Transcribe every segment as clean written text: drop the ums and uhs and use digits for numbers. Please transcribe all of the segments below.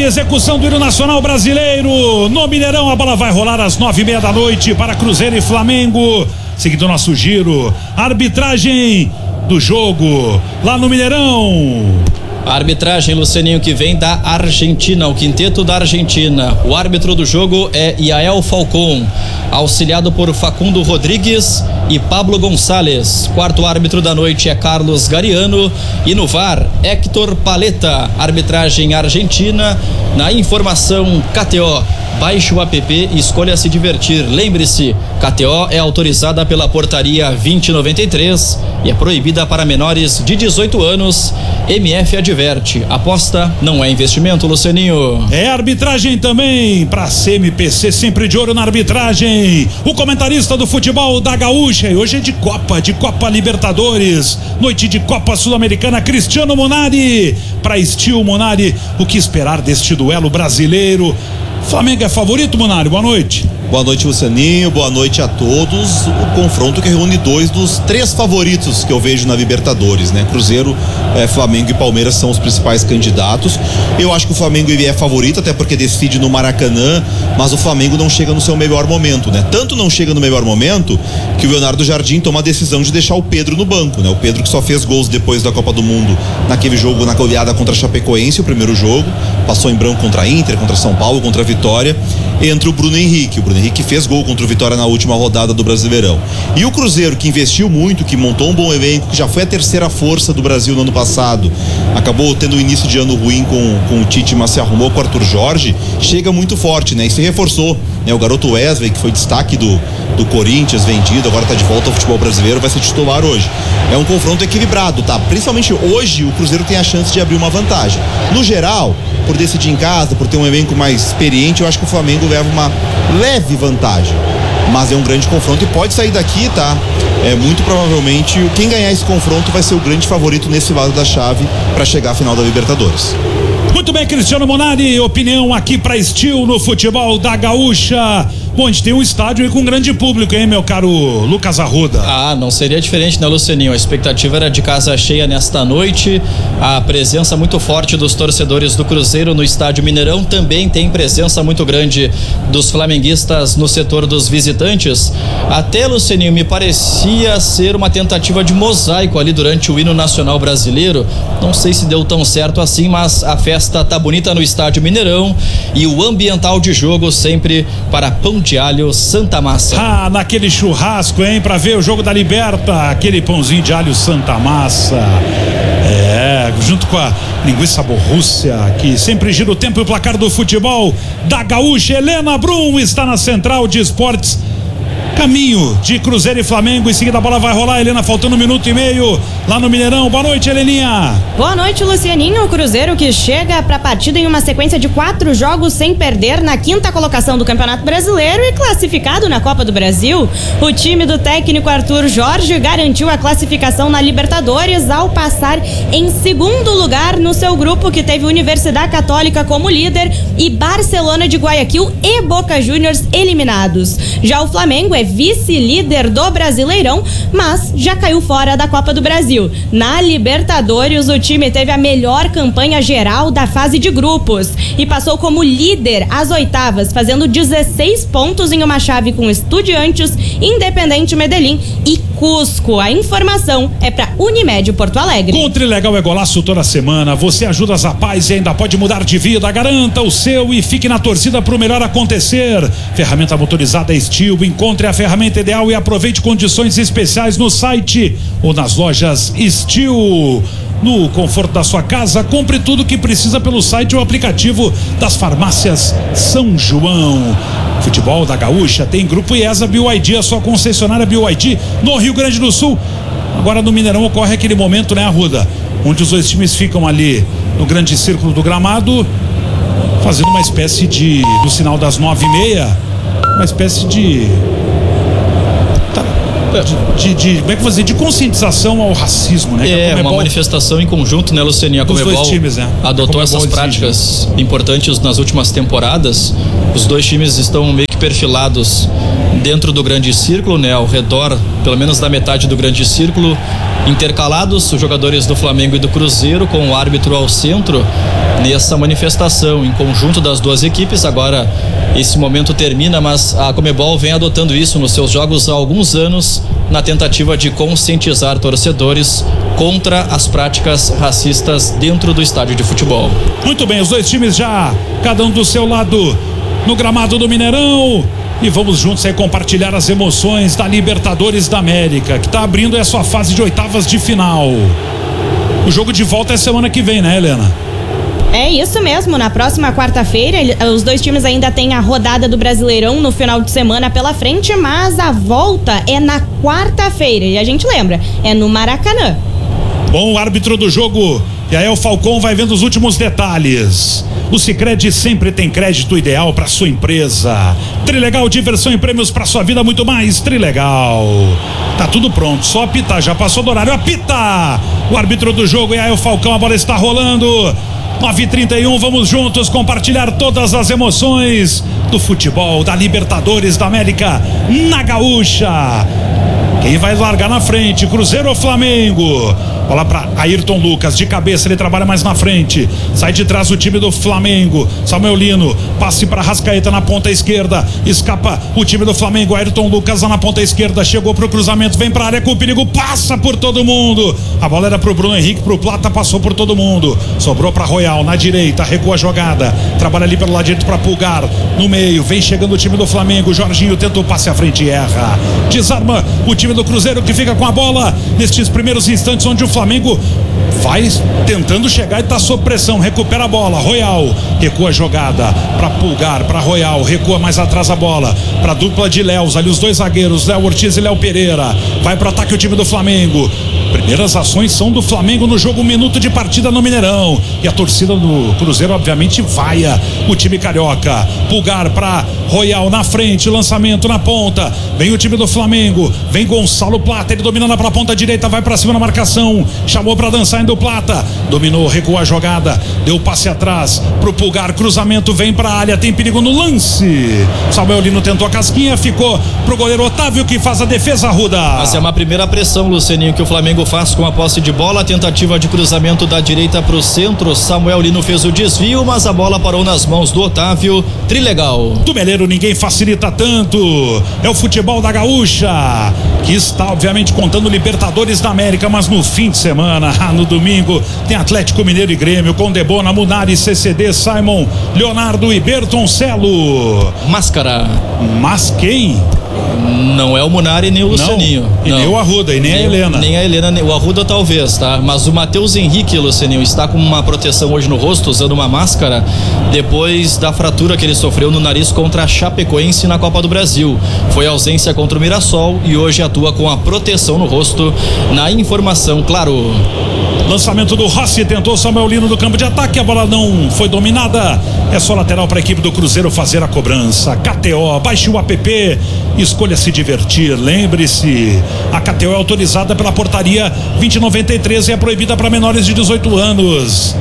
execução do hino nacional brasileiro. No Mineirão, a bola vai rolar às 9:30 da noite para Cruzeiro e Flamengo. Seguindo o nosso giro, arbitragem do jogo lá no Mineirão. A arbitragem, Lucianinho, que vem da Argentina, o quinteto da Argentina. O árbitro do jogo é Yael Falcón, auxiliado por Facundo Rodrigues e Pablo Gonçalves. Quarto árbitro da noite é Carlos Gariano e no VAR, Héctor Paleta. Arbitragem argentina. Na informação KTO, baixe o app e escolha se divertir. Lembre-se, KTO é autorizada pela portaria 2093 e é proibida para menores de 18 anos. MF adverte, aposta não é investimento, Lucianinho. É arbitragem também para CMPC, sempre de olho na arbitragem. O comentarista do futebol da Gaúcha, e hoje é de Copa Libertadores, noite de Copa Sul-Americana, Cristiano Munari. Para Steel Munari, o que esperar deste duelo brasileiro? Flamengo é favorito, Munari? Boa noite. Boa noite, Lucianinho, boa noite a todos. O confronto que reúne dois dos três favoritos que eu vejo na Libertadores, né? Cruzeiro, Flamengo e Palmeiras são os principais candidatos. Eu acho que o Flamengo é favorito, até porque decide no Maracanã, mas o Flamengo não chega no seu melhor momento, né? Tanto não chega no melhor momento que o Leonardo Jardim toma a decisão de deixar o Pedro no banco, né? O Pedro que só fez gols depois da Copa do Mundo naquele jogo, na goleada contra a Chapecoense, o primeiro jogo, passou em branco contra a Inter, contra São Paulo, contra a Vitória. Entra o Bruno Henrique. O Bruno Henrique fez gol contra o Vitória na última rodada do Brasileirão. E o Cruzeiro, que investiu muito, que montou um bom elenco, que já foi a terceira força do Brasil no ano passado, acabou tendo um início de ano ruim com o Tite, mas se arrumou com o Arthur Jorge, chega muito forte, né? E se reforçou, né? O garoto Wesley, que foi destaque do Corinthians, vendido, agora tá de volta ao futebol brasileiro, vai ser titular hoje. É um confronto equilibrado, tá? Principalmente hoje, o Cruzeiro tem a chance de abrir uma vantagem. No geral, por decidir em casa, por ter um elenco mais experiente, eu acho que o Flamengo leva uma leve vantagem, mas é um grande confronto e pode sair daqui, tá? Muito provavelmente quem ganhar esse confronto vai ser o grande favorito nesse lado da chave para chegar à final da Libertadores. Muito bem, Cristiano Munari, opinião aqui para Steel no futebol da Gaúcha. Bom, a gente tem um estádio aí com um grande público, hein, meu caro Lucas Arruda? Não seria diferente, né, Lucianinho? A expectativa era de casa cheia nesta noite. A presença muito forte dos torcedores do Cruzeiro no estádio Mineirão. Também tem presença muito grande dos flamenguistas no setor dos visitantes. Até, Lucianinho, me parecia ser uma tentativa de mosaico ali durante o hino nacional brasileiro. Não sei se deu tão certo assim, mas a festa tá bonita no estádio Mineirão e o ambiental de jogo sempre para pão de alho Santa Massa. Naquele churrasco, hein, pra ver o jogo da Liberta, aquele pãozinho de alho Santa Massa, junto com a linguiça Borrússia, que sempre gira o tempo e o placar do futebol da Gaúcha. Helena Brum está na Central de Esportes, caminho de Cruzeiro e Flamengo. Em seguida a bola vai rolar, Helena, faltando 1 minuto e meio lá no Mineirão. Boa noite, Heleninha. Boa noite, Lucianinho. O Cruzeiro que chega para a partida em uma sequência de 4 jogos sem perder, na 5ª colocação do Campeonato Brasileiro e classificado na Copa do Brasil. O time do técnico Arthur Jorge garantiu a classificação na Libertadores ao passar em 2º lugar no seu grupo, que teve Universidade Católica como líder e Barcelona de Guayaquil e Boca Juniors eliminados. Já o Flamengo é vice-líder do Brasileirão, mas já caiu fora da Copa do Brasil. Na Libertadores, o time teve a melhor campanha geral da fase de grupos e passou como líder às oitavas, fazendo 16 pontos em uma chave com Estudiantes, Independente Medellín e Cusco. A informação é para Unimed Porto Alegre. Com Trilegal é golaço toda semana. Você ajuda as rapazes e ainda pode mudar de vida. Garanta o seu e fique na torcida para o melhor acontecer. Ferramenta motorizada Steel. Encontre a ferramenta ideal e aproveite condições especiais no site ou nas lojas Steel. No conforto da sua casa, compre tudo que precisa pelo site ou aplicativo das farmácias São João. Futebol da Gaúcha tem Grupo IESA BYD, a sua concessionária BYD no Rio Grande do Sul. Agora no Mineirão ocorre aquele momento, né, Arruda, onde os dois times ficam ali no grande círculo do gramado, fazendo uma espécie de, no sinal das 9h30, uma espécie de como é que fazer, de conscientização ao racismo, né? Uma manifestação em conjunto, né, Lucianinha? A Conmebol times, né? Adotou essas práticas importantes nas últimas temporadas. Os dois times estão meio que que perfilados dentro do grande círculo, né? Ao redor, pelo menos da metade do grande círculo, intercalados, os jogadores do Flamengo e do Cruzeiro, com o árbitro ao centro, nessa manifestação em conjunto das duas equipes. Agora esse momento termina, mas a Conmebol vem adotando isso nos seus jogos há alguns anos, na tentativa de conscientizar torcedores contra as práticas racistas dentro do estádio de futebol. Muito bem, os dois times já, cada um do seu lado, no gramado do Mineirão. E vamos juntos aí compartilhar as emoções da Libertadores da América, que está abrindo a sua fase de oitavas de final. O jogo de volta é semana que vem, né, Helena? É isso mesmo, na próxima quarta-feira os dois times ainda têm a rodada do Brasileirão no final de semana pela frente, mas a volta é na quarta-feira e a gente lembra, é no Maracanã. Bom, o árbitro do jogo, Yael Falcão, vai vendo os últimos detalhes. O Sicredi sempre tem crédito ideal para sua empresa. Trilegal, diversão e prêmios para sua vida, muito mais. Trilegal. Tá tudo pronto, só apitar, já passou do horário, apita! O árbitro do jogo, Yael Falcão, a bola está rolando. 9h31, vamos juntos compartilhar todas as emoções do futebol da Libertadores da América na Gaúcha. Quem vai largar na frente, Cruzeiro ou Flamengo? Bola para Ayrton Lucas, de cabeça, ele trabalha mais na frente, sai de trás o time do Flamengo, Samuel Lino, passe para Rascaeta na ponta esquerda, escapa o time do Flamengo, Ayrton Lucas lá na ponta esquerda, chegou pro cruzamento, vem pra área com o perigo, passa por todo mundo, a bola era pro Bruno Henrique, pro Plata, passou por todo mundo, sobrou pra Royal, na direita, recua a jogada, trabalha ali pelo lado direito pra Pulgar, no meio, vem chegando o time do Flamengo, Jorginho tenta o passe à frente e erra, desarma o time do Cruzeiro que fica com a bola, nestes primeiros instantes onde o Flamengo vai tentando chegar e tá sob pressão, recupera a bola, Royal, recua a jogada pra Pulgar, pra Royal, recua mais atrás a bola, pra dupla de Léos, ali os dois zagueiros, Léo Ortiz e Léo Pereira, vai pro ataque o time do Flamengo, primeiras ações são do Flamengo no jogo, 1 minuto de partida no Mineirão, e a torcida do Cruzeiro obviamente vaia o time carioca, Pulgar pra Royal na frente, lançamento na ponta, vem o time do Flamengo, vem Gonçalo Plata, ele dominando pra ponta direita, vai pra cima na marcação, chamou pra dançar indo o Plata, dominou, recuou a jogada, deu passe atrás pro Pulgar, cruzamento, vem pra área, tem perigo no lance, Samuel Lino tentou a casquinha, ficou pro goleiro Otávio que faz a defesa, Arruda. Essa é uma primeira pressão, Lucianinho, que o Flamengo faz com a posse de bola, a tentativa de cruzamento da direita pro centro, Samuel Lino fez o desvio, mas a bola parou nas mãos do Otávio. Trilegal. Do Meleiro ninguém facilita tanto, é o futebol da Gaúcha, que está obviamente contando Libertadores da América, mas no fim de semana, no domingo, tem Atlético Mineiro e Grêmio, com Debona, Munari, CCD, Simon, Leonardo e Bertoncello. Máscara. Mas quem? Não é o Munari nem o Lucianinho. Não, e nem o Arruda, e nem a Helena. Nem a Helena, nem o Arruda talvez, tá? Mas o Matheus Henrique, Lucianinho, está com uma proteção hoje no rosto, usando uma máscara, depois da fratura que ele sofreu no nariz contra a Chapecoense na Copa do Brasil. Foi ausência contra o Mirassol e hoje atua com a proteção no rosto. Na informação, claro. Lançamento do Rossi, tentou Samuel Lino do campo de ataque, a bola não foi dominada, é só lateral para a equipe do Cruzeiro fazer a cobrança. KTO, baixe o app, escolha se divertir, lembre-se, a KTO é autorizada pela portaria 2093 e é proibida para menores de 18 anos.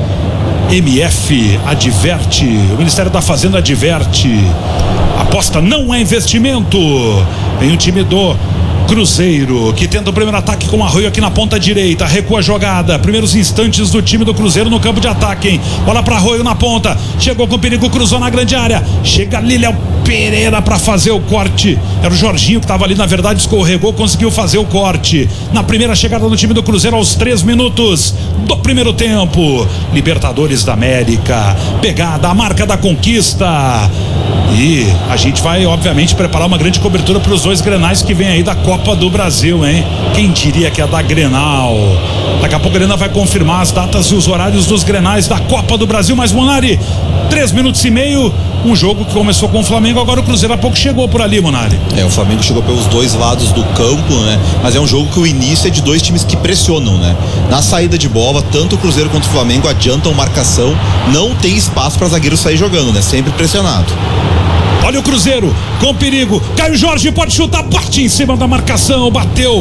MF adverte, o Ministério da Fazenda adverte, aposta não é investimento. Vem o time do Cruzeiro, que tenta o primeiro ataque com o Arroio aqui na ponta direita, recua a jogada, primeiros instantes do time do Cruzeiro no campo de ataque, hein? Bola para Arroio na ponta, chegou com perigo, cruzou na grande área, chega ali Léo Pereira para fazer o corte, era o Jorginho que estava ali, na verdade escorregou, conseguiu fazer o corte, na primeira chegada do time do Cruzeiro aos 3 minutos do primeiro tempo. Libertadores da América, pegada, a marca da conquista, e a gente vai obviamente preparar uma grande cobertura para os dois Grenais que vem aí da Copa do Brasil, hein? Quem diria que é da Grenal? Daqui a pouco a Helena vai confirmar as datas e os horários dos Grenais da Copa do Brasil, mas Munari, 3 minutos e meio, um jogo que começou com o Flamengo, agora o Cruzeiro há pouco chegou por ali, Munari. O Flamengo chegou pelos dois lados do campo, né? Mas é um jogo que o início é de dois times que pressionam, né? Na saída de bola, tanto o Cruzeiro quanto o Flamengo adiantam marcação, não tem espaço para zagueiro sair jogando, né? Sempre pressionado. Olha o Cruzeiro, com perigo, Caio Jorge pode chutar, bate em cima da marcação, bateu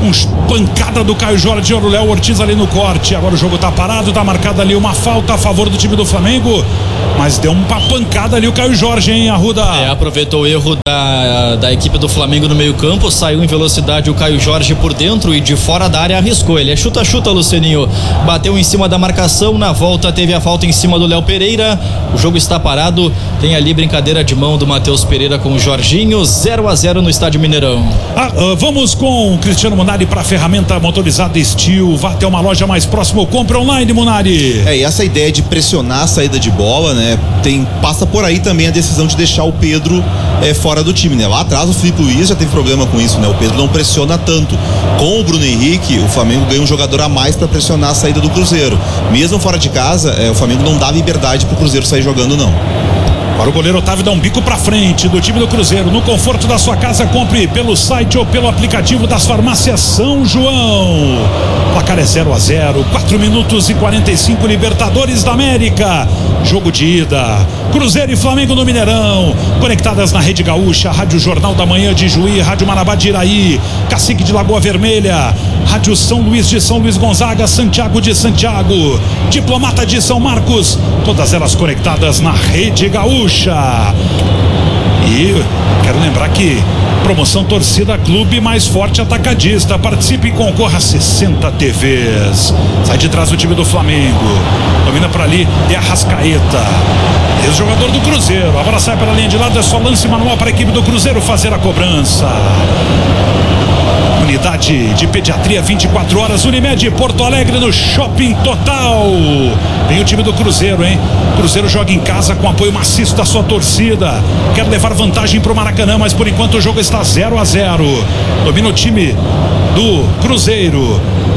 pancada do Caio Jorge, o Léo Ortiz ali no corte. Agora o jogo tá parado, tá marcada ali uma falta a favor do time do Flamengo, mas deu uma pancada ali o Caio Jorge, hein, Arruda? Aproveitou o erro da equipe do Flamengo no meio campo, saiu em velocidade o Caio Jorge por dentro e de fora da área arriscou. Ele é chuta-chuta, Luceninho, bateu em cima da marcação, na volta teve a falta em cima do Léo Pereira. O jogo está parado, tem ali brincadeira de mão do Matheus Pereira com o Jorginho. 0-0 no Estádio Mineirão. Vamos com o Cristiano Munari para ferramenta motorizada Steel. Vá até uma loja mais próxima ou compra online, Munari. E essa ideia de pressionar a saída de bola, né? Passa por aí também a decisão de deixar o Pedro fora do time, né? Lá atrás o Filipe Luiz já teve problema com isso, né? O Pedro não pressiona tanto. Com o Bruno Henrique, o Flamengo ganha um jogador a mais para pressionar a saída do Cruzeiro. Mesmo fora de casa, o Flamengo não dá liberdade pro Cruzeiro sair jogando, não. Agora o goleiro Otávio dá um bico pra frente do time do Cruzeiro. No conforto da sua casa, compre pelo site ou pelo aplicativo das farmácias São João. Placar é 0-0, 4 minutos e 45, Libertadores da América. Jogo de ida, Cruzeiro e Flamengo no Mineirão. Conectadas na Rede Gaúcha, Rádio Jornal da Manhã de Juí, Rádio Marabá de Iraí, Cacique de Lagoa Vermelha, Rádio São Luís de São Luís Gonzaga, Santiago de Santiago, Diplomata de São Marcos, todas elas conectadas na Rede Gaúcha. E quero lembrar que promoção Torcida Clube Mais Forte Atacadista. Participe e concorra a 60 TVs. Sai de trás do time do Flamengo, domina para ali, é Arrascaeta, ex-jogador do Cruzeiro. A bola sai pela linha de lado, é só lance manual para a equipe do Cruzeiro fazer a cobrança. Unidade de pediatria 24 horas, Unimed Porto Alegre, no Shopping Total. Vem o time do Cruzeiro, hein? Cruzeiro joga em casa com apoio maciço da sua torcida. Quer levar vantagem pro Maracanã, mas por enquanto o jogo está 0-0. Domina o time do Cruzeiro.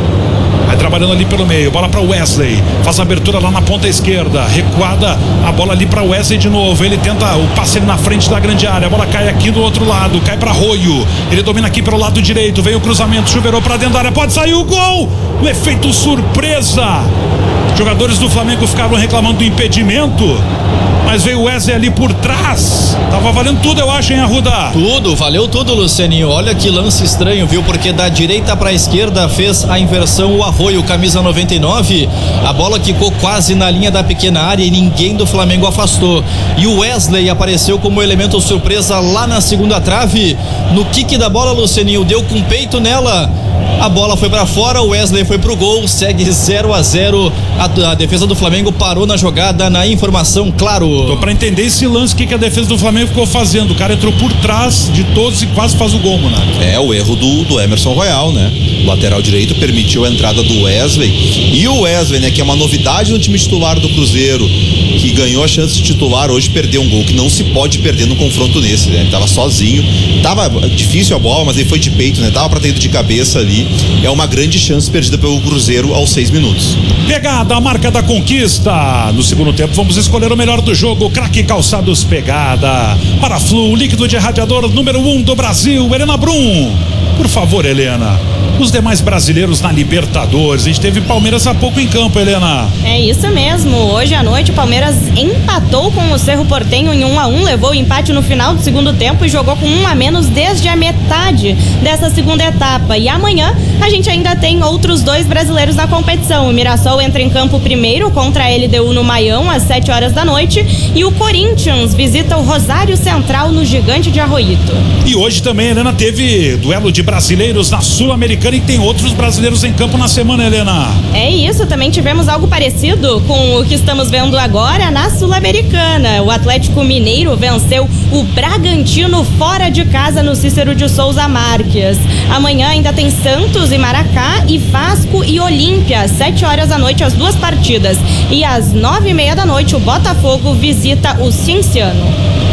Vai trabalhando ali pelo meio, bola para Wesley, faz a abertura lá na ponta esquerda, recuada, a bola ali para Wesley de novo, ele tenta o passe ali na frente da grande área, a bola cai aqui do outro lado, cai para Arroio, ele domina aqui pelo lado direito, vem o cruzamento, chuveirou para dentro da área, pode sair o gol, o efeito surpresa. Jogadores do Flamengo ficavam reclamando do impedimento, mas veio o Wesley ali por trás. Tava valendo tudo, eu acho, hein, Arruda? Tudo, valeu tudo, Luceninho. Olha que lance estranho, viu? Porque da direita pra esquerda fez a inversão o Arroio, camisa 99. A bola quicou quase na linha da pequena área e ninguém do Flamengo afastou. E o Wesley apareceu como elemento surpresa lá na segunda trave. No kick da bola, Luceninho, deu com peito nela. A bola foi pra fora, o Wesley foi pro gol, segue 0-0. A defesa do Flamengo parou na jogada, na informação, claro. Tô pra entender esse lance, o que a defesa do Flamengo ficou fazendo. O cara entrou por trás de todos e quase faz o gol, mano. O erro do Emerson Royal, né? O lateral direito permitiu a entrada do Wesley. E o Wesley, né, que é uma novidade no time titular do Cruzeiro, que ganhou a chance de titular, hoje perdeu um gol que não se pode perder no confronto nesse, né? Ele tava sozinho, tava difícil a bola, mas ele foi de peito, né? Tava pra ter ido de cabeça ali. É uma grande chance perdida pelo Cruzeiro aos 6 minutos. Pegada, a marca da conquista. No segundo tempo vamos escolher o melhor do jogo. Craque Calçados Pegada. Paraflu, líquido de radiador número 1 do Brasil. Helena Brum. Por favor, Helena. Os demais brasileiros na Libertadores. A gente teve Palmeiras há pouco em campo, Helena. É isso mesmo. Hoje à noite o Palmeiras empatou com o Cerro Porteño em 1-1, levou o empate no final do segundo tempo e jogou com 1 a menos desde a metade dessa segunda etapa. E amanhã a gente ainda tem outros 2 brasileiros na competição. O Mirassol entra em campo primeiro contra a LDU no Maião às 7 horas da noite e o Corinthians visita o Rosário Central no Gigante de Arroito. E hoje também, Helena, teve duelo de brasileiros na Sul-Americana e tem outros brasileiros em campo na semana, Helena. É isso, também tivemos algo parecido com o que estamos vendo agora na Sul-Americana. O Atlético Mineiro venceu o Bragantino fora de casa no Cícero de Souza Marques. Amanhã ainda tem Santos e Maracá e Vasco e Olímpia, às 7 horas da noite, as 2 partidas. E às 9h30 da noite o Botafogo visita o Cienciano.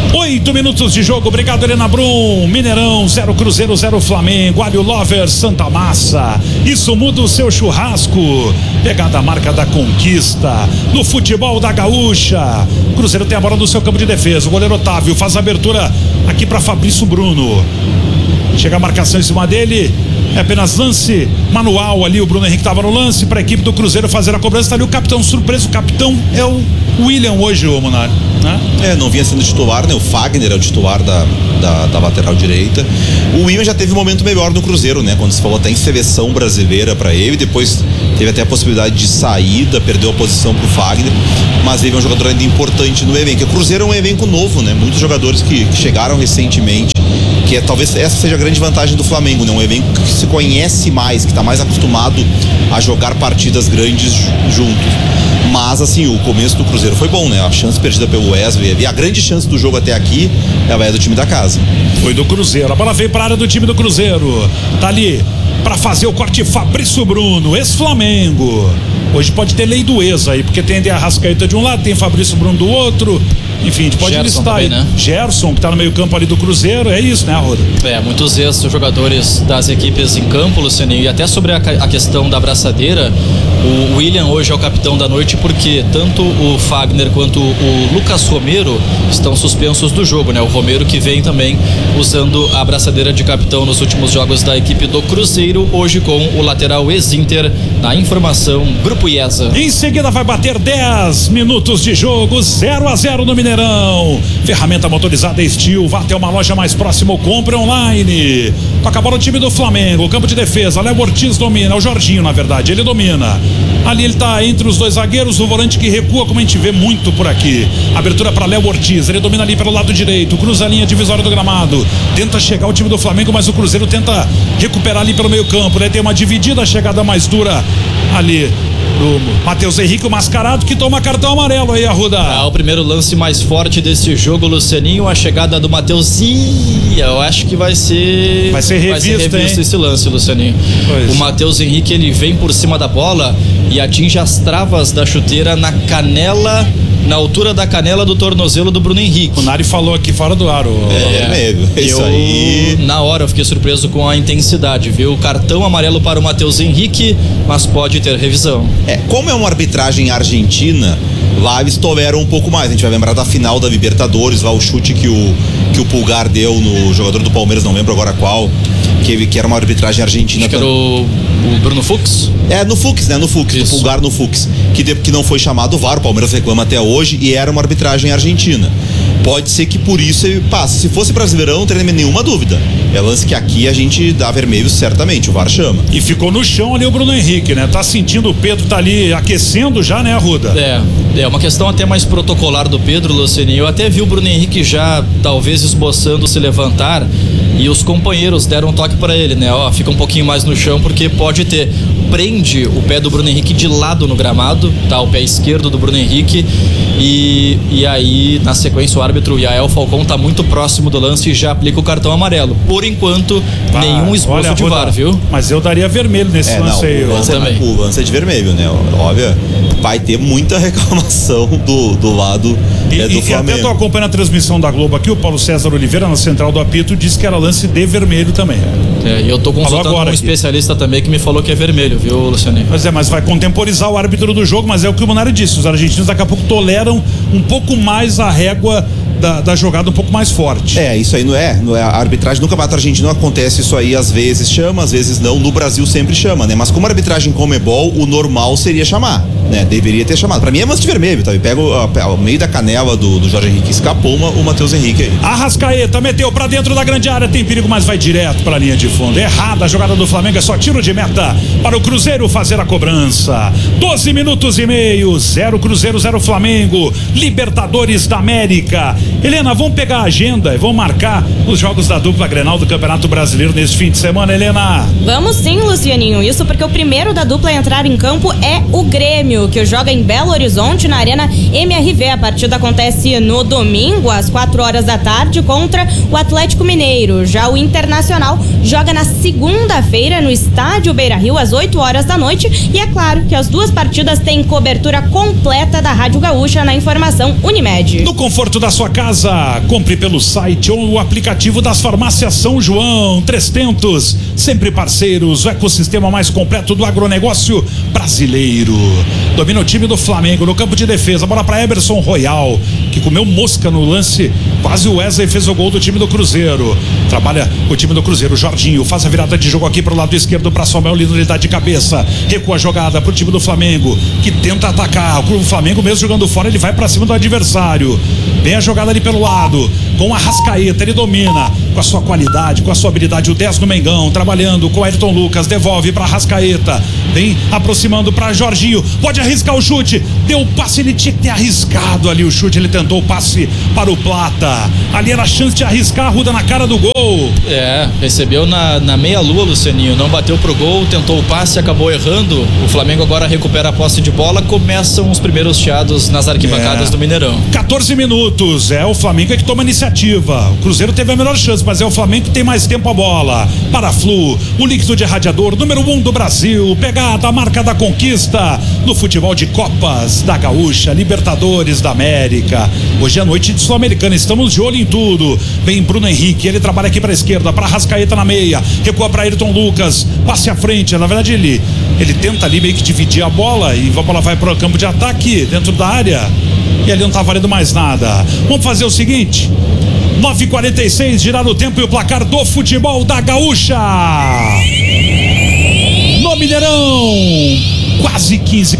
8 minutos de jogo, obrigado, Helena Brum. Mineirão, 0 Cruzeiro, 0 Flamengo. Alho Lover, Santa Massa. Isso muda o seu churrasco. Pegada a marca da conquista. No futebol da Gaúcha. Cruzeiro tem a bola no seu campo de defesa. O goleiro Otávio faz a abertura aqui para Fabrício Bruno. Chega a marcação em cima dele. É apenas lance manual ali. O Bruno Henrique estava no lance para a equipe do Cruzeiro fazer a cobrança. Está ali o capitão surpreso. O capitão é o O William hoje, ô Munari, né? Não vinha sendo titular, né? O Fagner é o titular da lateral direita. O William já teve um momento melhor no Cruzeiro, né? Quando se falou até em seleção brasileira para ele, depois teve até a possibilidade de saída, perdeu a posição pro Fagner, mas ele é um jogador ainda importante no elenco. O Cruzeiro é um elenco novo, né? Muitos jogadores que chegaram recentemente, que talvez essa seja a grande vantagem do Flamengo, né? Um elenco que se conhece mais, que está mais acostumado a jogar partidas grandes juntos. Mas assim, o começo do Cruzeiro foi bom, né? A chance perdida pelo Wesley e a grande chance do jogo até aqui, ela é do time da casa. Foi do Cruzeiro, a bola veio para a área do time do Cruzeiro. Tá ali para fazer o corte Fabrício Bruno, ex-Flamengo. Hoje pode ter lei do ex aí, porque tem a Arrascaeta de um lado, tem Fabrício Bruno do outro. Enfim, a gente pode Gerson listar também, aí, né? Gerson, que tá no meio campo ali do Cruzeiro, é isso, né, Arruda? Muitos ex-jogadores das equipes em campo, Lucianinho, e até sobre a questão da abraçadeira, o William hoje é o capitão da noite porque tanto o Fagner quanto o Lucas Romero estão suspensos do jogo, né? O Romero que vem também usando a abraçadeira de capitão nos últimos jogos da equipe do Cruzeiro, hoje com o lateral ex-Inter, na informação Grupo IESA. Em seguida vai bater 10 minutos de jogo, 0-0 no Mineirão. Ferramenta motorizada Steel, vá até uma loja mais próxima ou compre online. Toca a bola o time do Flamengo, campo de defesa, Léo Ortiz domina, o Jorginho na verdade, ele domina. Ali ele tá entre os dois zagueiros, o volante que recua, como a gente vê muito por aqui. Abertura para Léo Ortiz, ele domina ali pelo lado direito, cruza a linha divisória do gramado, tenta chegar o time do Flamengo, mas o Cruzeiro tenta recuperar ali pelo meio campo, né? Tem uma dividida, a chegada mais dura ali do Matheus Henrique, o mascarado, que toma cartão amarelo aí, Arruda. O primeiro lance mais forte desse jogo, Lucianinho, a chegada do Matheus. Eu acho que vai ser revisto esse lance, Lucianinho. O Matheus Henrique, ele vem por cima da bola e atinge as travas da chuteira na canela, na altura da canela do tornozelo do Bruno Henrique. O Nari falou aqui fora do ar. Isso aí. Na hora eu fiquei surpreso com a intensidade, viu? Cartão amarelo para o Matheus Henrique, mas pode ter revisão. Como é uma arbitragem argentina, lá eles toleram um pouco mais. A gente vai lembrar da final da Libertadores, lá o chute que o Pulgar deu no jogador do Palmeiras, não lembro agora qual, que era uma arbitragem argentina. Acho que era o Bruno Fux? No Fux, né? No Fux, o Pulgar no Fux, que não foi chamado VAR, o Palmeiras reclama até hoje, e era uma arbitragem argentina. Pode ser que por isso ele passe. Se fosse Brasileirão, não teria nenhuma dúvida. É lance que aqui a gente dá vermelho certamente, o VAR chama. E ficou no chão ali o Bruno Henrique, né? Tá sentindo o Pedro, tá ali aquecendo já, né, Arruda? É uma questão até mais protocolar do Pedro, Lucianinho. Eu até vi o Bruno Henrique já, talvez, esboçando se levantar, e os companheiros deram um toque para ele, né? Fica um pouquinho mais no chão, porque pode ter. Prende o pé do Bruno Henrique de lado no gramado, tá? O pé esquerdo do Bruno Henrique, e aí, na sequência, o árbitro Yael Falcão tá muito próximo do lance e já aplica o cartão amarelo. Por enquanto, nenhum esboço de VAR, viu? Mas eu daria vermelho nesse lance aí. O lance é de vermelho, né? Óbvio, vai ter muita reclamação do lado do Flamengo. Até tô acompanhando a transmissão da Globo aqui, o Paulo César Oliveira, na central do apito, disse que era lance de vermelho também. E eu tô consultando um especialista também que me falou que é vermelho, viu, Lucianinho? Mas vai contemporizar o árbitro do jogo, mas é o que o Munari disse, os argentinos daqui a pouco toleram um pouco mais a régua da jogada um pouco mais forte. Isso aí não é a arbitragem no Campeonato Argentino acontece isso aí, às vezes chama, às vezes não. No Brasil sempre chama, né? Mas como arbitragem Conmebol, o normal seria chamar, né? Deveria ter chamado. Pra mim é lance de vermelho, tá? Pega o meio da canela do Jorge Henrique, escapou o Matheus Henrique aí. Arrascaeta meteu pra dentro da grande área, tem perigo, mas vai direto pra linha de fundo. Errada a jogada do Flamengo, é só tiro de meta para o Cruzeiro fazer a cobrança. 12 minutos e meio, 0 Cruzeiro, 0 Flamengo, Libertadores da América. Helena, vamos pegar a agenda e vamos marcar os jogos da dupla Grenal do Campeonato Brasileiro nesse fim de semana, Helena? Vamos sim, Lucianinho, isso porque o primeiro da dupla a entrar em campo é o Grêmio, que joga em Belo Horizonte, na Arena MRV. A partida acontece no domingo, às 4 horas da tarde, contra o Atlético Mineiro. Já o Internacional joga na segunda-feira no Estádio Beira-Rio, às 8 horas da noite. E é claro que as duas partidas têm cobertura completa da Rádio Gaúcha na informação Unimed. No conforto da sua casa, compre pelo site ou o aplicativo das farmácias São João. 300, sempre parceiros, o ecossistema mais completo do agronegócio brasileiro. Domina o time do Flamengo no campo de defesa, bola para Emerson Royal, que comeu mosca no lance Quase o Wesley fez o gol do time do Cruzeiro. Trabalha o time do Cruzeiro. Jorginho faz a virada de jogo aqui pro lado esquerdo para Samuel Lino, ele dá de cabeça. Recua a jogada pro time do Flamengo, que tenta atacar. O Flamengo mesmo jogando fora, ele vai para cima do adversário. Vem a jogada ali pelo lado, com o Arrascaeta, ele domina com a sua qualidade, com a sua habilidade. O 10 no Mengão, trabalhando com o Ayrton Lucas, devolve para Arrascaeta. Vem aproximando para Jorginho, pode arriscar o chute. Deu o passe, ele tinha que ter arriscado ali o chute. Ele tentou o passe para o Plata. Ali era a chance de arriscar, Arruda na cara do gol. Recebeu na meia-lua, Lucianinho. Não bateu pro gol, tentou o passe, acabou errando. O Flamengo agora recupera a posse de bola. Começam os primeiros chiados nas arquibancadas do Mineirão. 14 minutos. É o Flamengo que toma a iniciativa. O Cruzeiro teve a melhor chance, mas é o Flamengo que tem mais tempo a bola. Paraflu, o líquido de radiador, número 1 do Brasil. Pegada, a marca da conquista no futebol de Copas da Gaúcha, Libertadores da América. Hoje é noite de Sul-Americana, estamos de olho em tudo. Vem Bruno Henrique, ele trabalha aqui para a esquerda, para Arrascaeta na meia, recua para Ayrton Lucas, passe à frente. Na verdade ele tenta ali meio que dividir a bola e a bola vai para o campo de ataque dentro da área e ali não tá valendo mais nada. Vamos fazer o seguinte: 9h46, girar o tempo e o placar do futebol da Gaúcha no Mineirão. Quase 15,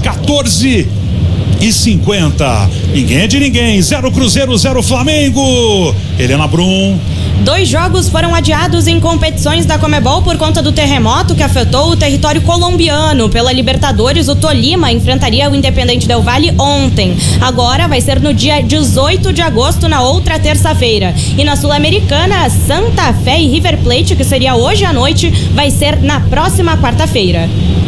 14h50. Ninguém é de ninguém. 0 Cruzeiro, 0 Flamengo. Helena Brum. 2 jogos foram adiados em competições da Conmebol por conta do terremoto que afetou o território colombiano. Pela Libertadores, o Tolima enfrentaria o Independente Del Valle ontem. Agora vai ser no dia 18 de agosto, na outra terça-feira. E na Sul-Americana, Santa Fé e River Plate, que seria hoje à noite, vai ser na próxima quarta-feira.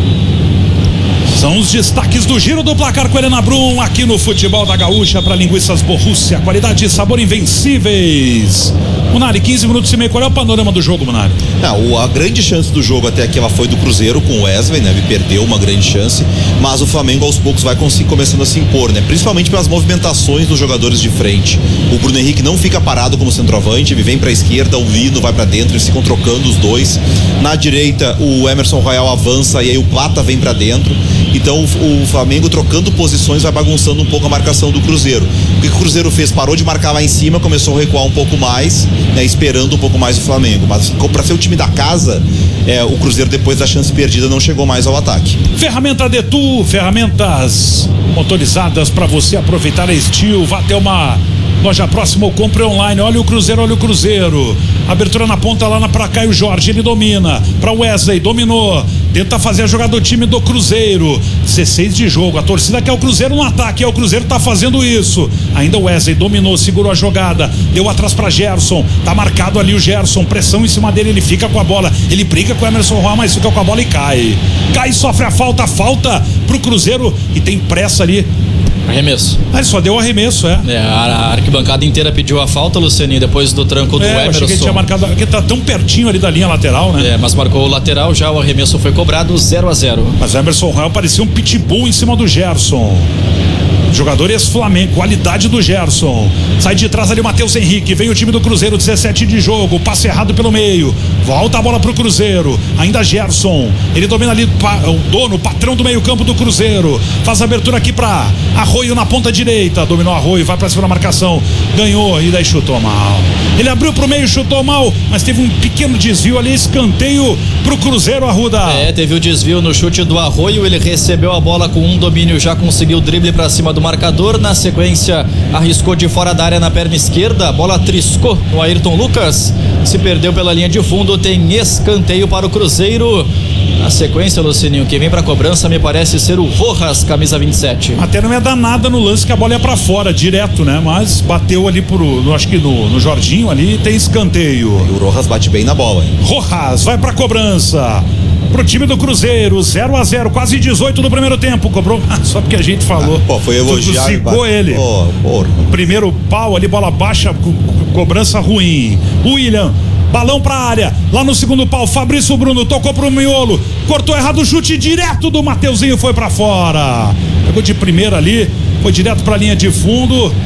São os destaques do giro do placar com Helena Brum aqui no Futebol da Gaúcha para Linguiças Borrússia, qualidade e sabor invencíveis. Munari, 15 minutos e meio, qual é o panorama do jogo, Munari? A grande chance do jogo até aqui ela foi do Cruzeiro com o Wesley, né? Ele perdeu uma grande chance, mas o Flamengo aos poucos vai começando a se impor, né? Principalmente pelas movimentações dos jogadores de frente. O Bruno Henrique não fica parado como centroavante, ele vem para a esquerda, o Lino vai para dentro, eles ficam trocando os dois. Na direita, o Emerson Royal avança e aí o Plata vem para dentro. Então o Flamengo trocando posições vai bagunçando um pouco a marcação do Cruzeiro. O que o Cruzeiro fez? Parou de marcar lá em cima, começou a recuar um pouco mais, né, esperando um pouco mais o Flamengo. Mas para ser o time da casa, o Cruzeiro, depois da chance perdida, não chegou mais ao ataque. Ferramenta Detu, ferramentas motorizadas para você aproveitar a Steel. Vá até uma loja próxima ou compre online. Olha o Cruzeiro, olha o Cruzeiro. Abertura na ponta lá para cá e o Jorge, ele domina. Para Wesley, dominou. Tenta fazer a jogada do time do Cruzeiro. 16 de jogo. A torcida quer o Cruzeiro no ataque. O Cruzeiro tá fazendo isso. Ainda o Wesley dominou, segurou a jogada. Deu atrás para Gerson. Tá marcado ali o Gerson. Pressão em cima dele. Ele fica com a bola. Ele briga com o Emerson Royal, mas fica com a bola e cai. Cai, sofre a falta. Falta pro Cruzeiro. E tem pressa ali. Arremesso. Ele só deu arremesso, a arquibancada inteira pediu a falta, Lucianinho, depois do tranco do Emerson. Eu achei que ele tinha marcado, porque tá tão pertinho ali da linha lateral, né? Mas marcou o lateral, já o arremesso foi cobrado 0-0. Mas o Emerson Royal parecia um pitbull em cima do Gerson. Jogador ex-Flamengo, qualidade do Gerson. Sai de trás ali o Matheus Henrique. Vem o time do Cruzeiro, 17 de jogo. Passe errado pelo meio. Volta a bola pro Cruzeiro. Ainda Gerson. Ele domina ali o dono, o patrão do meio-campo do Cruzeiro. Faz a abertura aqui pra Arroio na ponta direita. Dominou Arroio, vai pra cima da marcação. Ganhou e daí chutou mal. Ele abriu pro meio, chutou mal, mas teve um pequeno desvio ali, escanteio pro Cruzeiro, Arruda. Teve o desvio no chute do Arroio. Ele recebeu a bola com um domínio, já conseguiu o drible pra cima do marcador, na sequência arriscou de fora da área na perna esquerda, a bola triscou no Ayrton Lucas, se perdeu pela linha de fundo, tem escanteio para o Cruzeiro. Na sequência, Lucininho, quem vem pra cobrança me parece ser o Rojas, camisa 27. Até não ia dar nada no lance, que a bola ia pra fora, direto, né? Mas bateu ali acho que no Jorginho ali, tem escanteio. E o Rojas bate bem na bola, hein? Rojas vai pra cobrança pro time do Cruzeiro, 0-0, quase 18 do primeiro tempo. Cobrou, só porque a gente falou. Foi elogiado. Zicou ele. Primeiro pau ali, bola baixa, cobrança ruim. William, balão pra área, lá no segundo pau, Fabrício Bruno tocou pro miolo, cortou errado o chute direto do Mateuzinho, foi pra fora. Pegou de primeira ali, foi direto pra linha de fundo.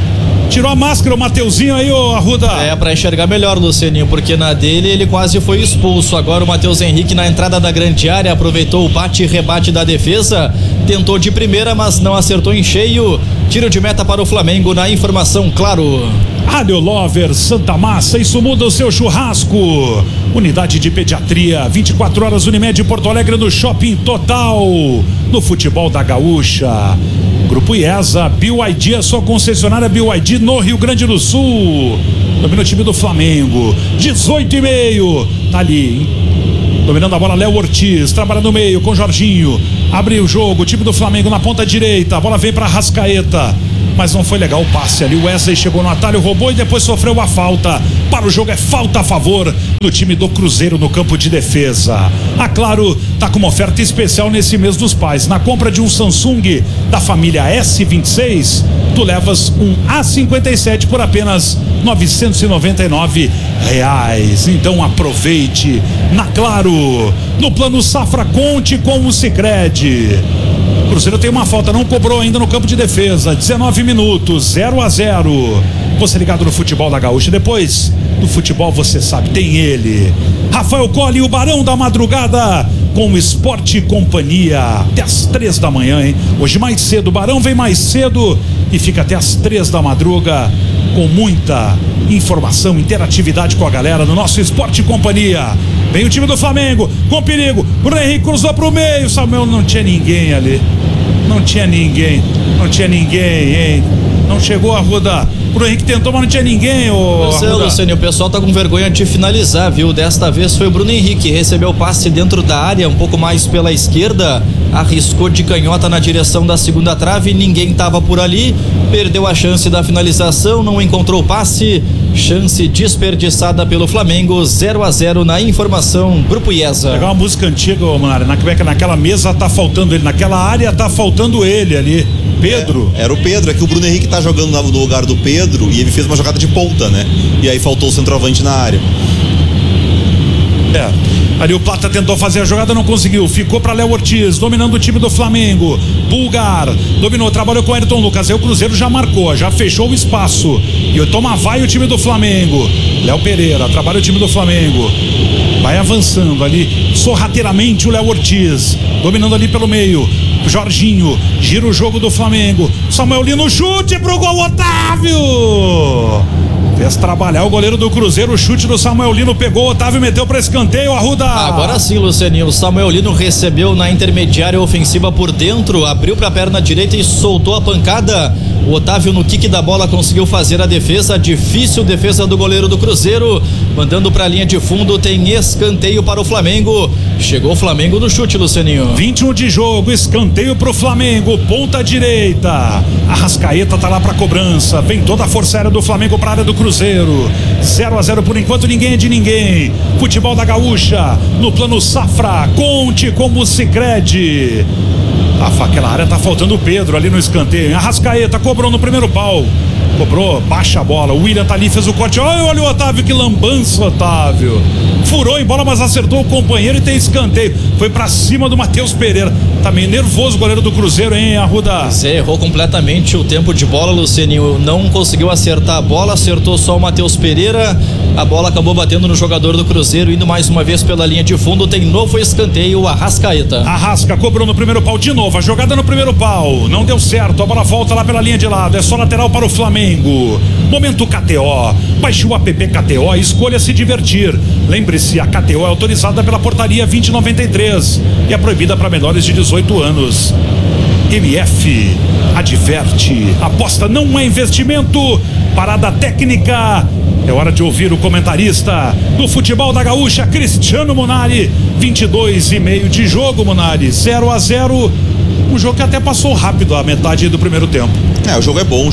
Tirou a máscara o Mateuzinho aí, ô Arruda. É, pra enxergar melhor, Lucianinho, porque na dele ele quase foi expulso. Agora o Matheus Henrique na entrada da grande área aproveitou o bate e rebate da defesa, tentou de primeira, mas não acertou em cheio. Tiro de meta para o Flamengo na informação, claro. Alho Lover, Santa Massa, isso muda o seu churrasco. Unidade de pediatria, 24 horas Unimed Porto Alegre no Shopping Total. No futebol da Gaúcha. Grupo IESA, BYD, a sua concessionária BYD no Rio Grande do Sul. Domina o time do Flamengo, 18,5. Tá ali, hein? Dominando a bola, Léo Ortiz, trabalha no meio com Jorginho. Abre o jogo, o time do Flamengo na ponta direita. A bola vem para Arrascaeta, mas não foi legal o passe ali. O Wesley chegou no atalho, roubou e depois sofreu a falta. Para o jogo é falta a favor do time do Cruzeiro no campo de defesa. A Claro tá com uma oferta especial nesse mês dos pais. Na compra de um Samsung da família S26, tu levas um A57 por apenas R$999. Então aproveite. Na Claro, no plano Safra, conte com o Sicredi. O Cruzeiro tem uma falta, não cobrou ainda no campo de defesa. 19 minutos, 0-0. Você ligado no futebol da Gaúcha. Depois do futebol, você sabe, tem ele, Rafael Colli, o Barão da Madrugada, com o Esporte Companhia, até as 3 da manhã, hein? Hoje mais cedo, o Barão vem mais cedo e fica até as 3 da madruga, com muita informação, interatividade com a galera no nosso Esporte Companhia. Vem o time do Flamengo, com perigo, Bruno Henrique cruzou pro meio, Samuel, não tinha ninguém ali, não tinha ninguém, hein? Não chegou a Arruda. O Henrique tentou, mas não tinha ninguém. Luciano, o pessoal tá com vergonha de finalizar, viu? Desta vez foi o Bruno Henrique, recebeu o passe dentro da área, um pouco mais pela esquerda, arriscou de canhota na direção da segunda trave, ninguém tava por ali, perdeu a chance da finalização, não encontrou o passe, chance desperdiçada pelo Flamengo. 0-0 na informação, Grupo IESA. Pegar uma música antiga, Manara, naquela mesa tá faltando ele, naquela área tá faltando ele ali. Pedro. Era o Pedro, é que o Bruno Henrique tá jogando no lugar do Pedro e ele fez uma jogada de ponta, né? E aí faltou o centroavante na área. Ali o Plata tentou fazer a jogada, não conseguiu. Ficou para Léo Ortiz, dominando o time do Flamengo. Bulgar, dominou, trabalhou com o Ayrton Lucas. Aí o Cruzeiro já marcou, já fechou o espaço. E toma vai o time do Flamengo. Léo Pereira, trabalha o time do Flamengo. Vai avançando ali, sorrateiramente o Léo Ortiz, dominando ali pelo meio. Jorginho, gira o jogo do Flamengo. Samuel Lino, chute pro gol, Otávio! Fez trabalhar o goleiro do Cruzeiro, o chute do Samuel Lino, pegou o Otávio, meteu para escanteio, Arruda. Agora sim, Lucianinho, o Samuel Lino recebeu na intermediária ofensiva por dentro, abriu para a perna direita e soltou a pancada. O Otávio no kick da bola conseguiu fazer a defesa, a difícil defesa do goleiro do Cruzeiro, mandando para a linha de fundo, tem escanteio para o Flamengo. Chegou o Flamengo no chute, Lucianinho. 21 de jogo, escanteio pro Flamengo, ponta direita. Arrascaeta tá lá pra cobrança, vem toda a força aérea do Flamengo pra área do Cruzeiro. 0-0 por enquanto, ninguém é de ninguém. Futebol da Gaúcha, no plano Safra, conte como Sicredi. Aquela área tá faltando o Pedro ali no escanteio. Arrascaeta cobrou no primeiro pau. Cobrou, baixa a bola. O William tá ali, fez o corte. Olha o Otávio, que lambança, Otávio. Furou em bola, mas acertou o companheiro e tem escanteio. Foi pra cima do Matheus Pereira. Tá meio nervoso o goleiro do Cruzeiro, hein, Arruda? Você errou completamente o tempo de bola, Lucianinho. Não conseguiu acertar a bola, acertou só o Matheus Pereira. A bola acabou batendo no jogador do Cruzeiro, indo mais uma vez pela linha de fundo. Tem novo escanteio, Arrascaeta. Arrasca, cobrou no primeiro pau de novo. A jogada no primeiro pau. Não deu certo. A bola volta lá pela linha de lado. É só lateral para o Flamengo. Momento KTO. Baixe o app KTO e escolha se divertir. Lembre-se, a KTO é autorizada pela portaria 2093 e é proibida para menores de 18 anos. MF adverte. Aposta não é investimento. Parada técnica. É hora de ouvir o comentarista do futebol da Gaúcha, Cristiano Munari. 22,5 de jogo, Munari. 0-0. Um jogo que até passou rápido a metade do primeiro tempo. O jogo é bom,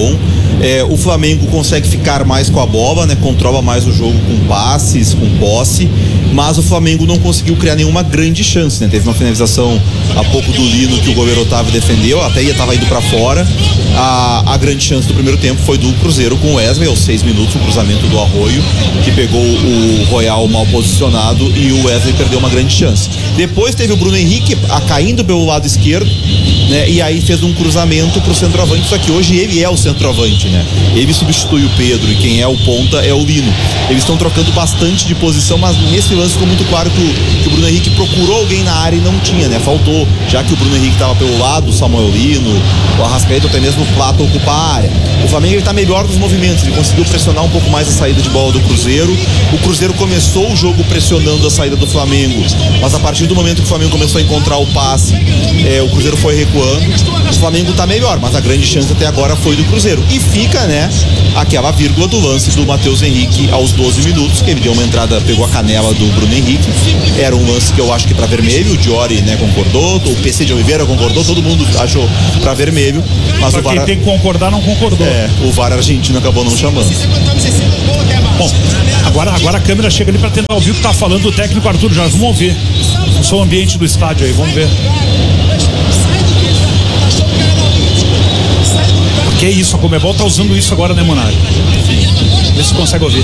o Flamengo consegue ficar mais com a bola, né? Controla mais o jogo com passes, com posse. mas o Flamengo não conseguiu criar nenhuma grande chance, né? Teve uma finalização há pouco do Lino que o goleiro Otávio defendeu, até estava indo para fora. A grande chance do primeiro tempo foi do Cruzeiro com o Wesley, aos 6 minutos, o cruzamento do Arroio, que pegou o Royal mal posicionado e o Wesley perdeu uma grande chance. Depois teve o Bruno Henrique caindo pelo lado esquerdo, né? E aí fez um cruzamento pro centroavante, só que hoje ele é o centroavante, né? Ele substitui o Pedro e quem é o ponta é o Lino. Eles estão trocando bastante de posição, mas nesse lance ficou muito claro que o Bruno Henrique procurou alguém na área e não tinha, né? Faltou, já que o Bruno Henrique estava pelo lado, o Samuel Lino, o Arrascaeta, até mesmo o Plata ocupa a área. O Flamengo ele tá melhor nos movimentos, ele conseguiu pressionar um pouco mais a saída de bola do Cruzeiro. O Cruzeiro começou o jogo pressionando a saída do Flamengo, mas a partir do momento que o Flamengo começou a encontrar o passe, o Cruzeiro foi recuando. O Flamengo tá melhor, mas a grande chance até agora foi do Cruzeiro. E fica, né, aquela vírgula do lance do Matheus Henrique aos 12 minutos, que ele deu uma entrada, pegou a canela do Bruno Henrique. Era um lance que eu acho que para vermelho, o Diori, né, concordou, o PC de Oliveira concordou, todo mundo achou para vermelho, mas pra o VAR, quem tem que concordar, não concordou. O VAR argentino acabou não chamando. Bom, agora a câmera chega ali para tentar ouvir o que tá falando o técnico Arthur Jorge. Vamos ouvir o ambiente do estádio aí, vamos ver. Que isso, a Conmebol tá usando isso agora, né, Monari? Vê se consegue ouvir.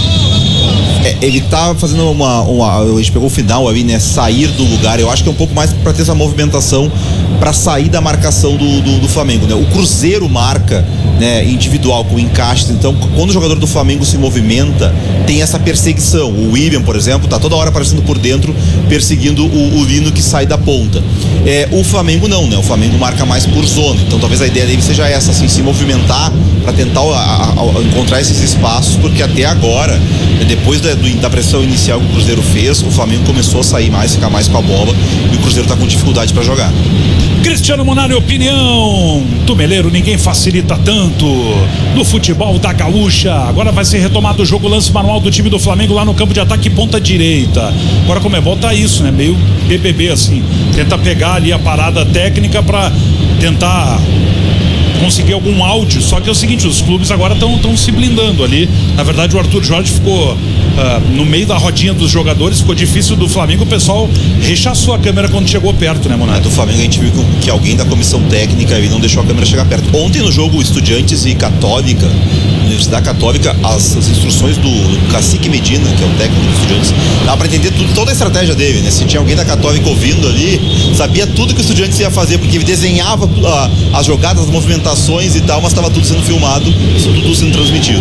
Ele tá fazendo a gente pegou o final ali, né? Sair do lugar. Eu acho que é um pouco mais para ter essa movimentação para sair da marcação do Flamengo, né? O Cruzeiro marca, né, individual com encaixes. Então, quando o jogador do Flamengo se movimenta, tem essa perseguição. O William, por exemplo, tá toda hora aparecendo por dentro, perseguindo o Lino que sai da ponta. O Flamengo não, né? O Flamengo marca mais por zona. Então, talvez a ideia dele seja essa, assim, se movimentar para tentar encontrar esses espaços, porque até agora, depois da pressão inicial que o Cruzeiro fez, o Flamengo começou a sair mais, ficar mais com a bola, e o Cruzeiro tá com dificuldade para jogar. Cristiano Monari, opinião. Tumeleiro, ninguém facilita tanto no futebol da Gaúcha. Agora vai ser retomado o jogo, lance manual do time do Flamengo lá no campo de ataque, ponta direita. Agora como é bom, tá isso, né? Meio BBB assim. Tenta pegar ali a parada técnica para tentar conseguir algum áudio, só que é o seguinte, os clubes agora estão se blindando ali. Na verdade, o Arthur Jorge ficou no meio da rodinha dos jogadores, ficou difícil do Flamengo, o pessoal rechaçou a câmera quando chegou perto, né, Monari? Do Flamengo a gente viu que alguém da comissão técnica ele não deixou a câmera chegar perto. Ontem no jogo Estudiantes e Católica, Universidade Católica, as instruções do Cacique Medina, que é o técnico dos Estudiantes, dava pra entender toda a estratégia dele, né? Se tinha alguém da Católica ouvindo ali, sabia tudo que o Estudiantes ia fazer, porque ele desenhava as jogadas, as movimentações e tal, mas estava tudo sendo filmado, tudo sendo transmitido.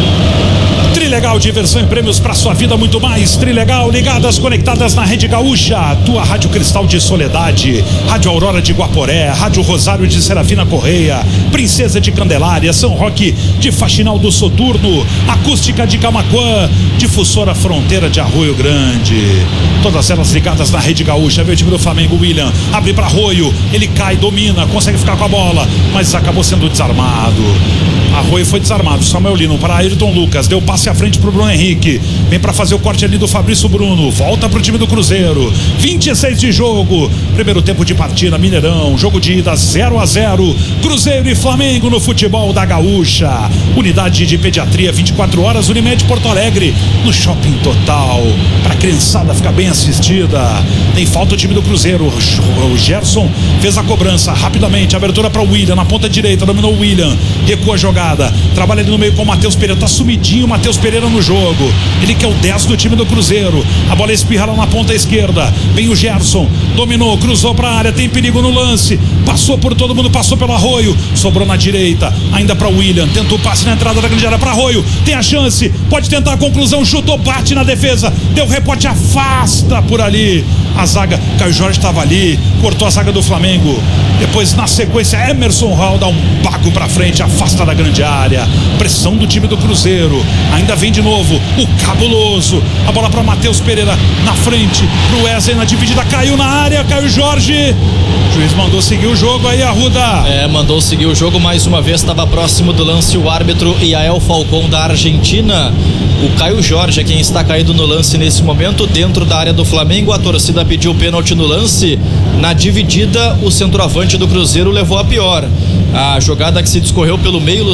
Trilegal, diversão e prêmios para sua vida, muito mais. Trilegal, ligadas, conectadas na Rede Gaúcha, tua Rádio Cristal de Soledade, Rádio Aurora de Guaporé, Rádio Rosário de Serafina Correia, Princesa de Candelária, São Roque de Faxinal do Soturno, Acústica de Camaquã, Difusora Fronteira de Arroio Grande. Todas elas ligadas na Rede Gaúcha. Vê o time do Flamengo, William abre para Arroio, ele cai, domina, consegue ficar com a bola, mas acabou sendo desarmado. Arroio foi desarmado. Samuel Lino para Ayrton Lucas, deu passe à frente pro Bruno Henrique, vem para fazer o corte ali do Fabrício Bruno, volta pro time do Cruzeiro. 26 de jogo, primeiro tempo de partida, Mineirão, jogo de ida 0-0, Cruzeiro e Flamengo no futebol da Gaúcha. Unidade de pediatria 24 horas, Unimed Porto Alegre, no Shopping Total, pra criançada ficar bem assistida. Tem falta o time do Cruzeiro, o Gerson fez a cobrança rapidamente, abertura para o William na ponta direita, dominou o William, recua a jogada, trabalha ali no meio com o Matheus Pereira, tá sumidinho o Matheus Pereira no jogo, ele que é o 10 do time do Cruzeiro. A bola espirra lá na ponta esquerda, vem o Gerson, dominou, cruzou pra área, tem perigo no lance, passou por todo mundo, passou pelo Arroio, sobrou na direita, ainda pra William, tentou o passe na entrada da grande área pra Arroio, tem a chance, pode tentar a conclusão, chutou, bate na defesa, deu rebote, afasta por ali a zaga. Caio Jorge estava ali, cortou a zaga do Flamengo, depois na sequência Emerson Hall dá um bago pra frente, afasta da grande área, pressão do time do Cruzeiro, ainda vem de novo o cabuloso, a bola para Matheus Pereira na frente, pro Wesley na dividida, caiu na área, Caio Jorge, o juiz mandou seguir o jogo aí, Arruda. Mandou seguir o jogo mais uma vez, estava próximo do lance o árbitro Yael Falcão da Argentina. O Caio Jorge é quem está caído no lance nesse momento, dentro da área do Flamengo. A torcida pediu pênalti no lance. Na dividida, o centroavante do Cruzeiro levou a pior. A jogada que se discorreu pelo meio,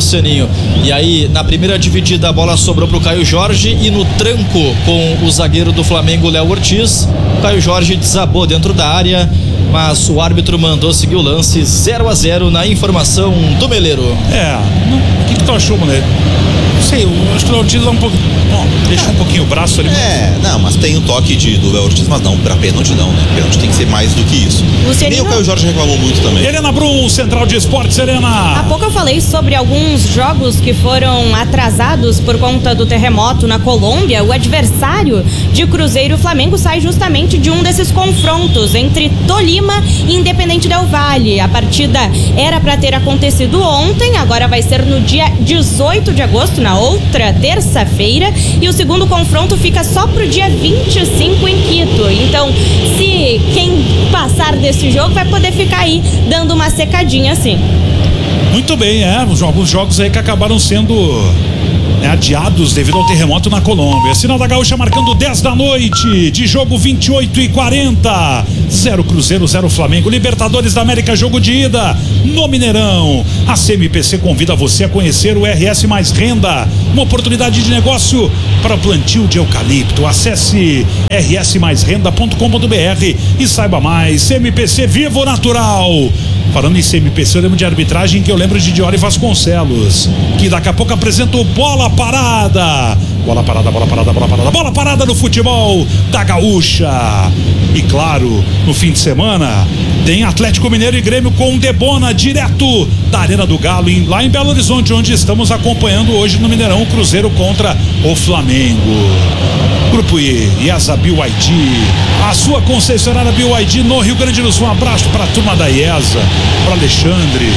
Lucianinho. E aí, na primeira dividida, a bola sobrou pro Caio Jorge e no tranco com o zagueiro do Flamengo, Léo Ortiz, o Caio Jorge desabou dentro da área, mas o árbitro mandou seguir o lance. 0-0 na informação do Meleiro. O que tu achou, moleque? Não sei, eu acho que o Léo Ortiz dá um pouco. Deixa um pouquinho o braço ali. Não, mas tem o toque do Léo Ortiz, mas não, pra pênalti não, né? Pênalti tem que ser mais do que isso. Lucianinho, nem o Caio Jorge reclamou muito também. Helena Brum, Central de Esportes, Helena. Há pouco eu falei sobre alguns jogos que foram atrasados por conta do terremoto na Colômbia. O adversário de Cruzeiro e Flamengo sai justamente de um desses confrontos entre Tolima e Independente Del Valle. A partida era para ter acontecido ontem, agora vai ser no dia 18 de agosto, na outra terça-feira, e o segundo confronto fica só pro dia 25 em Quito. Então, se quem passar desse jogo vai poder ficar aí dando uma secadinha assim. Muito bem, alguns jogos aí que acabaram sendo adiados devido ao terremoto na Colômbia. Sinal da Gaúcha marcando 10 da noite, de jogo 28h40. 0 Cruzeiro, 0 Flamengo. Libertadores da América, jogo de ida no Mineirão. A CMPC convida você a conhecer o RS Mais Renda, uma oportunidade de negócio para plantio de eucalipto. Acesse rsmaisrenda.com.br e saiba mais. CMPC Vivo Natural. Falando em CMPC, eu lembro de arbitragem que eu lembro de Diori Vasconcelos, que daqui a pouco apresenta o Bola Parada. Bola parada, bola parada, bola parada, bola parada no futebol da Gaúcha. E claro, no fim de semana tem Atlético Mineiro e Grêmio com Debona, direto da Arena do Galo, lá em Belo Horizonte, onde estamos acompanhando hoje no Mineirão o Cruzeiro contra o Flamengo. Grupo I, IESA BYD, a sua concessionária BYD no Rio Grande do Sul. Um abraço para a turma da IESA, para Alexandre,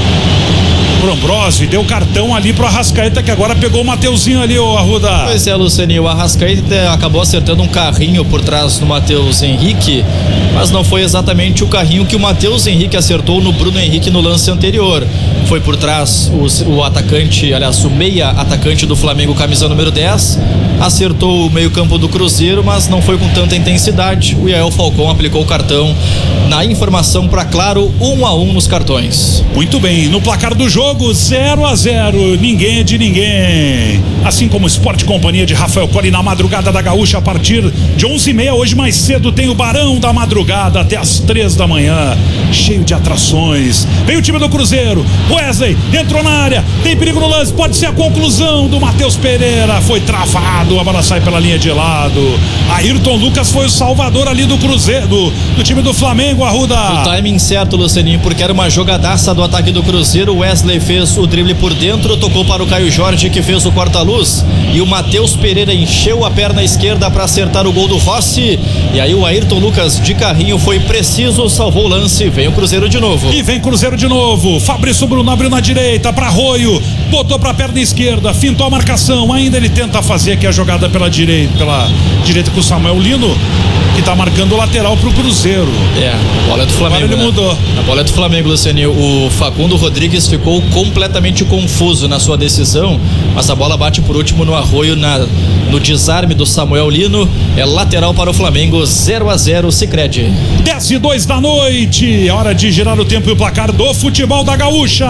pro Ambrosio, deu cartão ali pro Arrascaeta, que agora pegou o Mateuzinho ali, ô Arruda. Pois é, Lucianinho, o Arrascaeta acabou acertando um carrinho por trás do Matheus Henrique, mas não foi exatamente o carrinho que o Matheus Henrique acertou no Bruno Henrique no lance anterior. Foi por trás o atacante, aliás, o meia atacante do Flamengo, camisa número 10, acertou o meio-campo do Cruzeiro, mas não foi com tanta intensidade. O Yael Falcão aplicou o cartão. Na informação para Claro, 1-1 nos cartões. Muito bem, no placar do jogo, 0-0, ninguém é de ninguém. Assim como o Esporte Companhia de Rafael Coli na madrugada da Gaúcha, a partir de 11h30, hoje mais cedo tem o Barão da Madrugada até as 3 da manhã, cheio de atrações. Vem o time do Cruzeiro, Wesley entrou na área, tem perigo no lance, pode ser a conclusão do Matheus Pereira, foi travado, a bola sai pela linha de lado. Ayrton Lucas foi o salvador ali do Cruzeiro, do time do Flamengo, Arruda. O timing certo, Lucianinho, porque era uma jogadaça do ataque do Cruzeiro. O Wesley fez o drible por dentro, tocou para o Caio Jorge, que fez o corta-luz, e o Matheus Pereira encheu a perna esquerda para acertar o gol do Rossi, e aí o Ayrton Lucas de carrinho foi preciso, salvou o lance. Vem o Cruzeiro de novo. E vem Cruzeiro de novo. Fabrício Bruno abriu na direita para Arroio, botou para a perna esquerda, fintou a marcação, ainda ele tenta fazer aqui a jogada pela direita com o Samuel Lino, que tá marcando o lateral pro Cruzeiro. A bola é do Flamengo. Agora ele mudou. A bola é do Flamengo, Lucianinho. O Facundo Rodrigues ficou completamente confuso na sua decisão, mas a bola bate por último no Arroio, no desarme do Samuel Lino. É lateral para o Flamengo, 0-0, Sicredi. 10:02 da noite, é hora de girar o tempo e o placar do futebol da Gaúcha.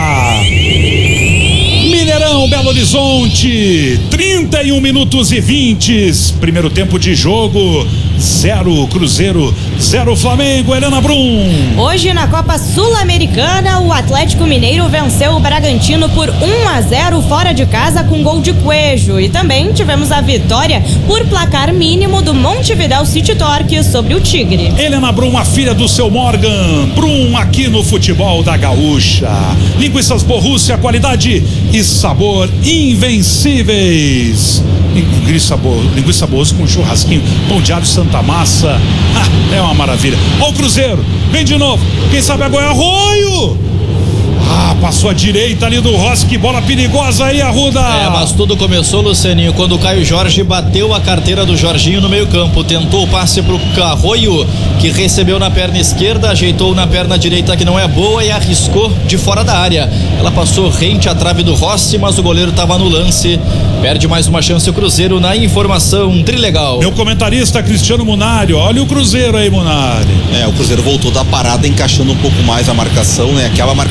Mineirão, Belo Horizonte, 31 minutos e 20. Primeiro tempo de jogo, 0 Cruzeiro, 0 Flamengo. Helena Brum. Hoje na Copa Sul-Americana, o Atlético Mineiro venceu o Bragantino por 1-0 fora de casa com gol de Coelho. E também tivemos a vitória por placar mínimo do Montevidéu City Torque sobre o Tigre. Helena Brum, a filha do seu Morgan. Brum aqui no futebol da Gaúcha. Linguiças Borrússia, qualidade e sabor invencíveis. Linguiça Borrússia com churrasquinho, pão de alho, Santa Massa. É uma maravilha. Ó o Cruzeiro, vem de novo. Quem sabe agora é Arroio. Passou a direita ali do Rossi, que bola perigosa aí, Arruda. Mas tudo começou, Lucianinho, quando o Caio Jorge bateu a carteira do Jorginho no meio campo, tentou o passe pro Arroio, que recebeu na perna esquerda, ajeitou na perna direita, que não é boa, e arriscou de fora da área. Ela passou rente à trave do Rossi, mas o goleiro estava no lance. Perde mais uma chance o Cruzeiro na informação Trilegal. Meu comentarista Cristiano Munari, olha o Cruzeiro aí, Munari. O Cruzeiro voltou da parada, encaixando um pouco mais a marcação, né? Aquela marcação que não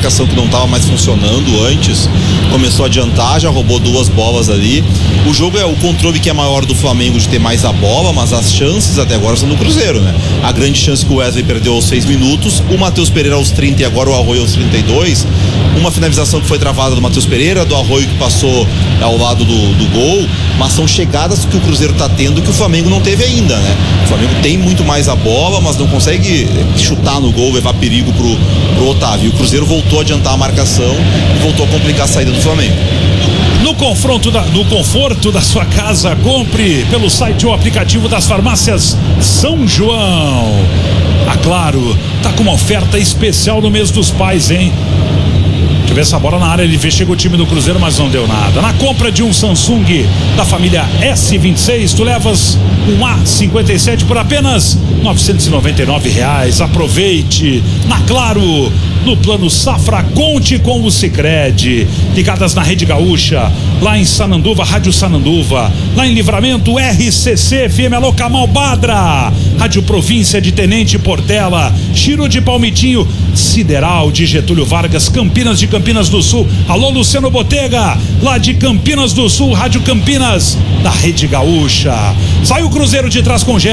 estava mais funcionando antes, começou a adiantar, já roubou 2 bolas ali. O jogo o controle que é maior do Flamengo de ter mais a bola, mas as chances até agora são do Cruzeiro, né? A grande chance que o Wesley perdeu aos 6 minutos, o Matheus Pereira aos 30 e agora o Arroio aos 32. Uma finalização que foi travada do Matheus Pereira, do Arroio que passou ao lado do gol, mas são chegadas que o Cruzeiro tá tendo que o Flamengo não teve ainda, né? O Flamengo tem muito mais a bola, mas não consegue chutar no gol, levar perigo pro Otávio. E o Cruzeiro voltou a adiantar a marcação e voltou a complicar a saída do Flamengo. No conforto da sua casa, compre pelo site ou aplicativo das farmácias São João. A Claro tá com uma oferta especial no mês dos pais, hein? Deixa eu ver essa bola na área, ele fez, chegou o time do Cruzeiro, mas não deu nada. Na compra de um Samsung da família S26, tu levas um A57 por apenas R$ 999. Aproveite. Na Claro, no plano Safra, conte com o Sicredi. Ligadas na Rede Gaúcha, lá em Sananduva, Rádio Sananduva, lá em Livramento, RCC FM, alô Camal Badra, Rádio Província de Tenente Portela, Chiro de Palmitinho, Sideral de Getúlio Vargas, Campinas de Campinas do Sul, alô Luciano Botega, lá de Campinas do Sul, Rádio Campinas, da Rede Gaúcha. Sai o Cruzeiro de trás com